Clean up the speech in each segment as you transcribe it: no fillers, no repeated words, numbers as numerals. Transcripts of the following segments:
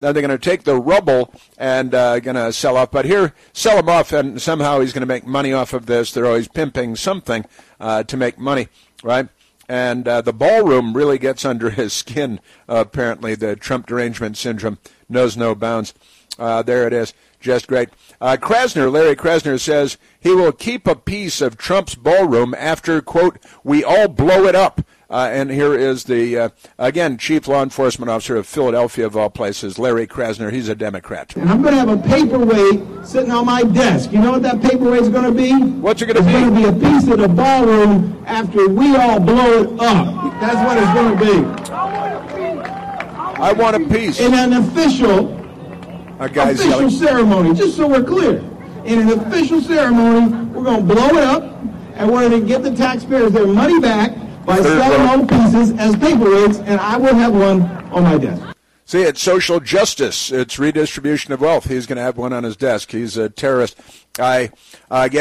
Then they're going to take the rubble and going to sell off. But here, sell them off, and somehow he's going to make money off of this. They're always pimping something to make money, right? And the ballroom really gets under his skin, apparently. The Trump derangement syndrome knows no bounds. There it is. Just great. Larry Krasner says he will keep a piece of Trump's ballroom after, quote, we all blow it up. And here is the, again, Chief Law Enforcement Officer of Philadelphia, of all places, Larry Krasner. He's a Democrat. And I'm going to have a paperweight sitting on my desk. You know what that paperweight's going to be? What's it going to be? It's going to be a piece of the ballroom after we all blow it up. That's what it's going to be. I want a piece. In an official ceremony, just so we're clear. In an official ceremony, we're going to blow it up, and we're going to give the taxpayers their money back by selling all pieces as paperweights, and I will have one on my desk. See, it's social justice. It's redistribution of wealth. He's going to have one on his desk. He's a terrorist. I have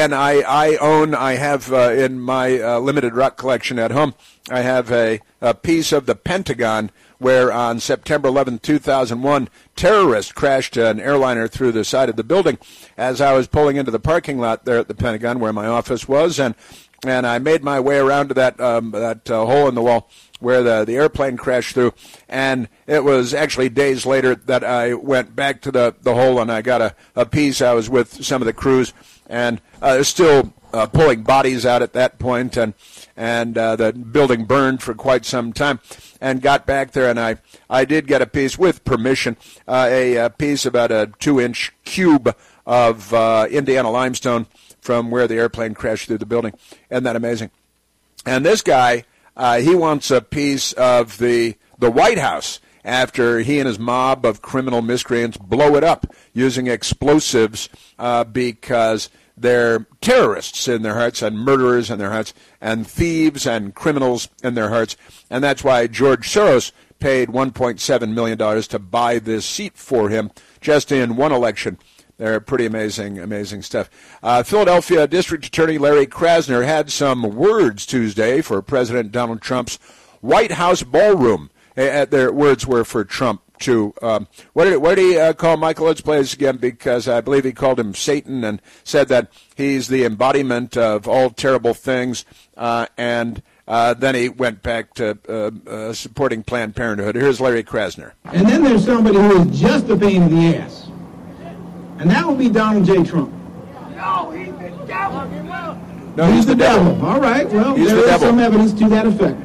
in my limited rock collection at home, I have a piece of the Pentagon where on September 11, 2001, terrorists crashed an airliner through the side of the building as I was pulling into the parking lot there at the Pentagon where my office was, and I made my way around to that hole in the wall where the airplane crashed through, and it was actually days later that I went back to the hole and I got a piece. I was with some of the crews, and still pulling bodies out at that point, and the building burned for quite some time, and got back there, and I did get a piece with permission, a piece about a 2-inch cube of Indiana limestone from where the airplane crashed through the building. Isn't that amazing? And this guy, he wants a piece of the White House after he and his mob of criminal miscreants blow it up using explosives because they're terrorists in their hearts and murderers in their hearts and thieves and criminals in their hearts. And that's why George Soros paid $1.7 million to buy this seat for him just in one election. They're pretty amazing stuff. Philadelphia District Attorney Larry Krasner had some words Tuesday for President Donald Trump's White House ballroom. Their words were for Trump, too. What did he call Michael? Let's play this again, because I believe he called him Satan and said that he's the embodiment of all terrible things, and then he went back to supporting Planned Parenthood. Here's Larry Krasner. And then there's somebody who is just a pain in the ass. And that will be Donald J. Trump. No, he's the devil. No, he's the devil. All right, well, he's there is some evidence to that effect.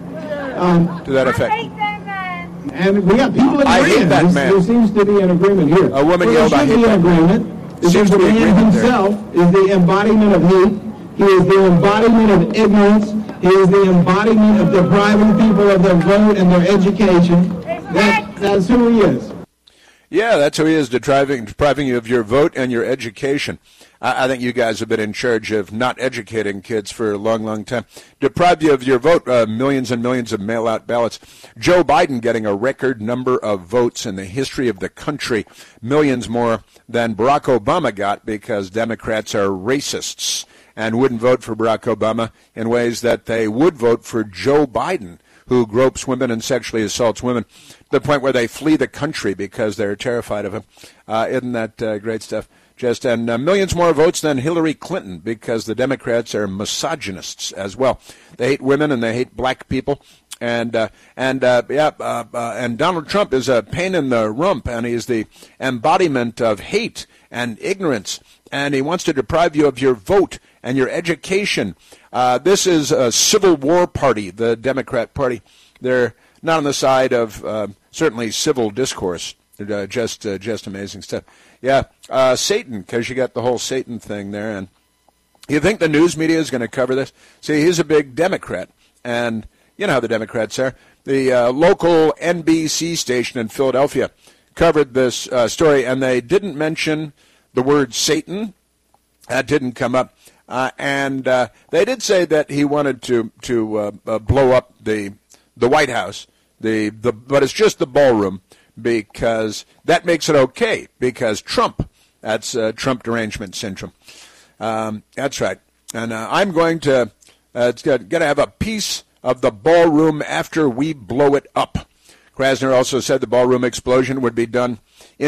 I hate that man. And we got people agreeing. I hate that man. There seems to be an agreement here. A woman yelled, I hate that man. Because the man himself is the embodiment of hate. He is the embodiment of ignorance. He is the embodiment of depriving people of their vote and their education. That's who he is. Yeah, that's who he is, depriving you of your vote and your education. I think you guys have been in charge of not educating kids for a long time. Deprived you of your vote, millions and millions of mail-out ballots. Joe Biden getting a record number of votes in the history of the country, millions more than Barack Obama got, because Democrats are racists and wouldn't vote for Barack Obama in ways that they would vote for Joe Biden, who gropes women and sexually assaults women, to the point where they flee the country because they're terrified of him. Isn't that great stuff? And millions more votes than Hillary Clinton, because the Democrats are misogynists as well. They hate women and they hate black people. And Donald Trump is a pain in the rump, and he's the embodiment of hate and ignorance, and he wants to deprive you of your vote and your education. This is a Civil War party, the Democrat Party. They're not on the side of certainly civil discourse. They're just amazing stuff. Yeah, Satan, because you got the whole Satan thing there. And you think the news media is going to cover this? See, he's a big Democrat, and you know how the Democrats are. The local NBC station in Philadelphia covered this story, and they didn't mention the word Satan. That didn't come up. And they did say that he wanted to blow up the White House, but it's just the ballroom, because that makes it okay, because Trump, that's Trump derangement syndrome. That's right. And I'm going to have a piece of the ballroom after we blow it up. Krasner also said the ballroom explosion would be done